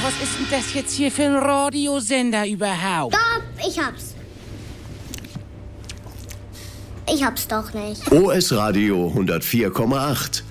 was ist denn das jetzt hier für ein Radiosender überhaupt? Stopp, ich hab's. Ich hab's doch nicht. OS Radio 104,8.